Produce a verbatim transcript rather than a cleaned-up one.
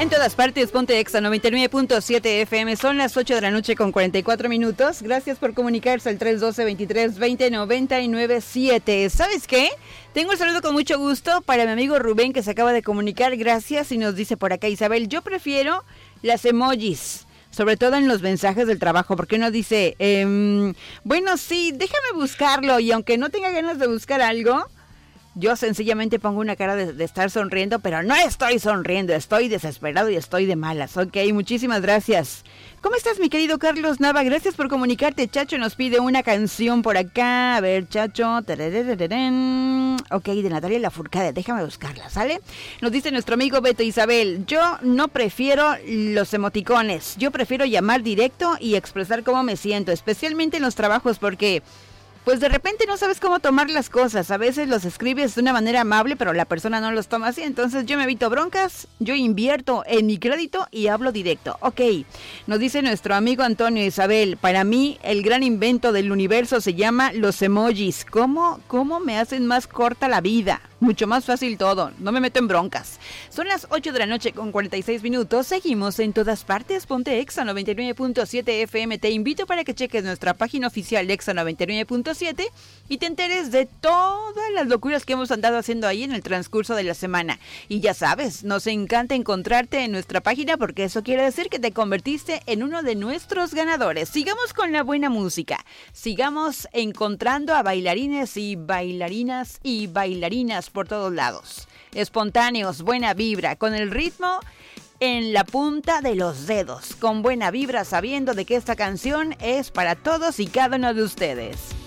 En todas partes, ponte Exa noventa y nueve punto siete F M. Son las ocho de la noche con cuarenta y cuatro minutos. Gracias por comunicarse al tres uno dos, veintitrés veinte, noventa y nueve siete. ¿Sabes qué? Tengo el saludo con mucho gusto para mi amigo Rubén, que se acaba de comunicar. Gracias. Y nos dice por acá, Isabel, yo prefiero las emojis, sobre todo en los mensajes del trabajo, porque uno dice, eh, bueno, sí, déjame buscarlo, y aunque no tenga ganas de buscar algo, yo sencillamente pongo una cara de, de estar sonriendo, pero no estoy sonriendo, estoy desesperado y estoy de malas. Ok, muchísimas gracias. ¿Cómo estás, mi querido Carlos Nava? Gracias por comunicarte. Chacho nos pide una canción por acá. A ver, Chacho. Ok, de Natalia Lafourcade. Déjame buscarla, ¿sale? Nos dice nuestro amigo Beto Isabel, yo no prefiero los emoticones. Yo prefiero llamar directo y expresar cómo me siento, especialmente en los trabajos, porque pues de repente no sabes cómo tomar las cosas. A veces los escribes de una manera amable, pero la persona no los toma así. Entonces yo me evito broncas, yo invierto en mi crédito y hablo directo. Ok, nos dice nuestro amigo Antonio Isabel, para mí el gran invento del universo se llama los emojis. ¿Cómo, cómo me hacen más corta la vida? Mucho más fácil todo, no me meto en broncas. Son las ocho de la noche con cuarenta y seis minutos. Seguimos en todas partes. Ponte Exa noventa y nueve punto siete F M. Te invito para que cheques nuestra página oficial Exa noventa y nueve punto siete y te enteres de todas las locuras que hemos andado haciendo ahí en el transcurso de la semana. Y ya sabes, nos encanta encontrarte en nuestra página, porque eso quiere decir que te convertiste en uno de nuestros ganadores. Sigamos con la buena música. Sigamos encontrando a bailarines y bailarinas y bailarinas por todos lados. Espontáneos, buena vibra, con el ritmo en la punta de los dedos, con buena vibra, sabiendo de que esta canción es para todos y cada uno de ustedes.